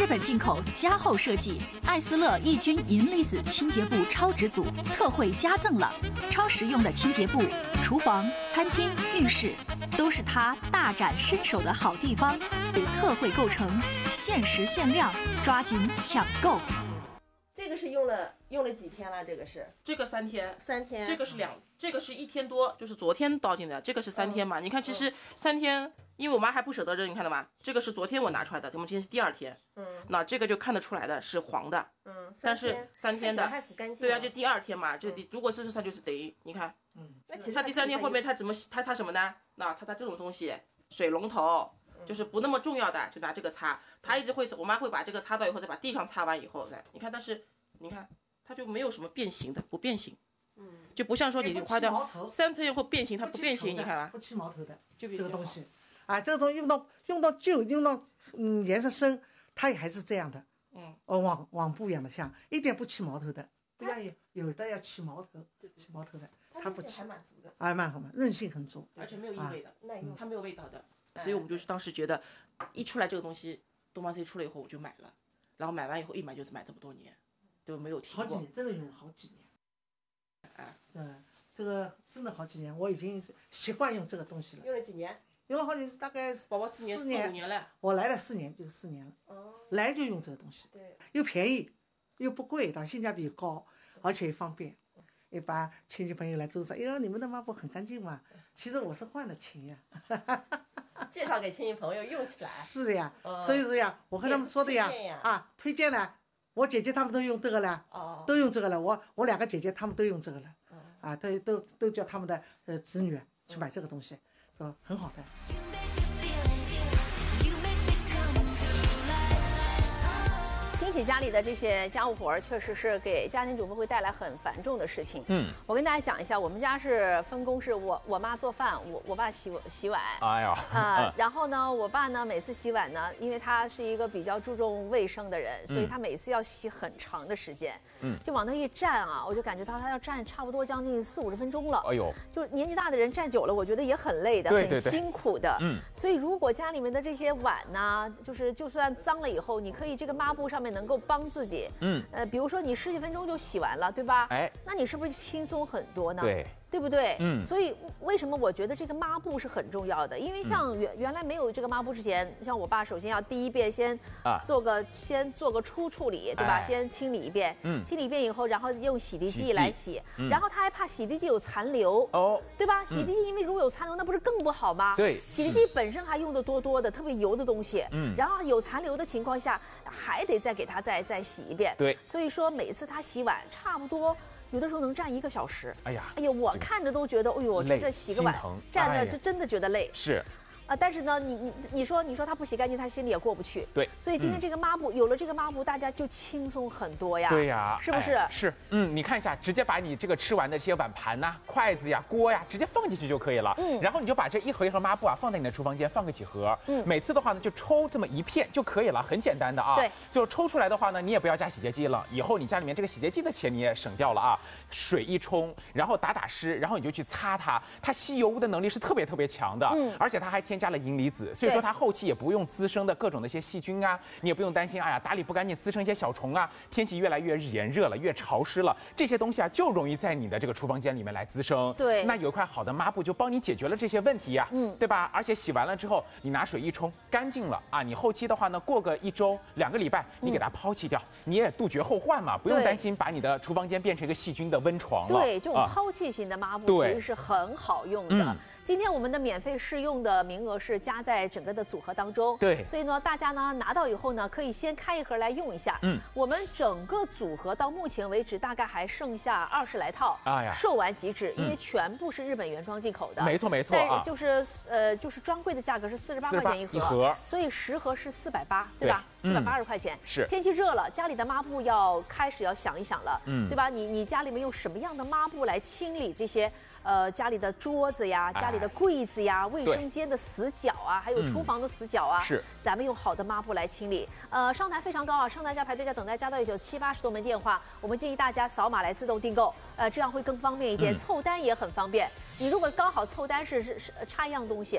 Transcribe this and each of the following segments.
日本进口加厚设计，艾斯乐抑菌银离子清洁布超值组特惠加赠了，超实用的清洁布，厨房、餐厅、浴室都是它大展身手的好地方。特惠购成，限时限量，抓紧抢购。 这个是用了几天了？这个 3天 ，3天， 这个是1天多，就是昨天倒进的，这个是3天嘛。你看，其实3天，因为我妈还不舍得扔，你看到吗？这个是昨天我拿出来的，我们今天是第2天，那这个就看得出来的是黄的，但是3天的，对啊，就第2天嘛，就如果是它就是等于你看， 那其实它第3天后面它怎么它擦什么呢？那擦这种东西，水龙头。就是不那么重要的，就拿这个擦。他一直会，我妈会把这个擦到以后，再把地上擦完以后再，你看，但是你看它就没有什么变形的，不变形，就不像说你花掉3天后变形，它不变形，你看啊， 不起毛头的， 这个东西啊，这个东西用到旧，用到颜色深，它也还是这样的，网布一样的像，一点不起毛头的，不像有的要起毛头的，它不起，还蛮好嘛，韧性很足， 而且没有异味的，它没有味道的。所以我们就是当时觉得，一出来这个东西，东方 C 出了以后我就买了，然后买完以后一买就是买这么多年，都没有停过。 好几年，真的用了好几年。这个真的好几年，我已经习惯用这个东西了。 用了几年？ 用了好几年，大概宝宝4年4、5年了。 我来了4年，就4年了。来就用这个东西， 对， 又便宜，又不贵，它性价比高，而且也方便。一般亲戚朋友来都说：“哎呦，你们的抹布很干净嘛。”其实我是换的钱呀。 介绍给亲戚朋友用起来。 是的呀，所以说呀，我和他们说的呀，推荐了，我姐姐他们都用这个了，都用这个了，我2个姐姐他们都用这个了，都叫他们的子女去买这个东西，都很好的。 清洗家里的这些家务活确实是给家庭主妇会带来很繁重的事情。我跟大家讲一下，我们家是分工，是我妈做饭，我爸洗碗。 哎呀， 然后呢，我爸呢每次洗碗呢，因为他是一个比较注重卫生的人，所以他每次要洗很长的时间。就往那一站啊，我就感觉到他要站差不多将近40-50分钟了。哎呦，就年纪大的人站久了，我觉得也很累的，很辛苦的。所以如果家里面的这些碗呢，就算脏了以后，你可以这个抹布上面能够帮自己，比如说你10几分钟就洗完了，对吧？哎，那你是不是轻松很多呢？对不对？所以为什么我觉得这个抹布是很重要的？因为像原来没有这个抹布之前，像我爸首先要第一遍先做个初处理，对吧？先清理一遍，清理一遍以后，然后用洗涤剂来洗，然后他还怕洗涤剂有残留，对吧？洗涤剂因为如果有残留，那不是更不好吗？对，洗涤剂本身还用的多的，特别油的东西，然后有残留的情况下，还得再给他再洗一遍。对，所以说每次他洗碗差不多。有的时候能站1个小时，哎呀，我看着都觉得，哎呦，这洗个碗站的，这真的觉得累。是。但是呢，你说他不洗干净，他心里也过不去。对，所以今天这个抹布有了这个抹布，大家就轻松很多呀。对呀，是不是？是，你看一下，直接把你这个吃完的这些碗盘呐、筷子呀、锅呀，直接放进去就可以了。然后你就把这一盒抹布放在你的厨房间，放个几盒。每次的话呢，就抽这么1片就可以了，很简单的啊。对，就抽出来的话呢，你也不要加洗洁剂了，以后你家里面这个洗洁剂的钱你也省掉了啊。水一冲，然后打湿，然后你就去擦它，它吸油污的能力是特别强的。而且它还添加了银离子，所以说它后期也不用滋生的各种的一些细菌啊，你也不用担心，哎呀打理不干净滋生一些小虫啊。天气越来越炎热了，越潮湿了，这些东西啊就容易在你的这个厨房间里面来滋生。对，那有一块好的抹布就帮你解决了这些问题呀，对吧？而且洗完了之后，你拿水一冲，干净了啊。你后期的话呢，过个1周2个礼拜，你给它抛弃掉，你也杜绝后患嘛，不用担心把你的厨房间变成一个细菌的温床了。对，这种抛弃型的抹布其实是很好用的。今天我们的免费试用的名额是加在整个的组合当中，对，所以呢，大家呢拿到以后呢，可以先开1盒来用一下。我们整个组合到目前为止大概还剩下20来套，售完即止，因为全部是日本原装进口的。没错啊，就是专柜的价格是48块钱一盒，所以10盒是480，对吧？480块钱。是。天气热了，家里的抹布开始要想一想了，对吧？你家里面用什么样的抹布来清理这些？家里的桌子呀，家里的柜子呀，卫生间的死角啊，还有厨房的死角啊，是咱们用好的抹布来清理。上台非常高啊，上台加排队加等待加到19780多门电话，我们建议大家扫码来自动订购，这样会更方便一点，凑单也很方便。你如果刚好凑单是差一样东西，对，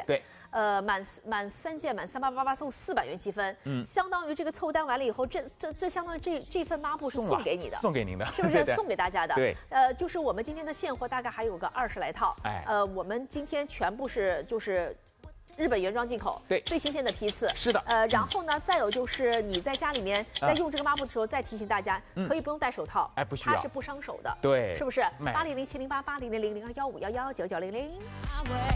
满3件满3888送400元积分，相当于这个凑单完了以后，这相当于这份抹布是送给你的， 送给您的， 是不是送给大家的？ 对， 就是我们今天的现货大概还有个20来套，我们今天全部是就是日本原装进口， 对， 最新鲜的批次， 是的。 然后呢，再有就是你在家里面在用这个抹布的时候，再提醒大家，可以不用戴手套， 不需要， 它是不伤手的， 对， 是不是？80070880000215119900。